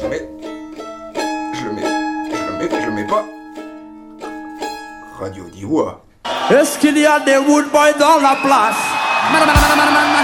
Je le mets. Je le mets pas. Radio Diwa. Est-ce qu'il y a des woodboys dans la place?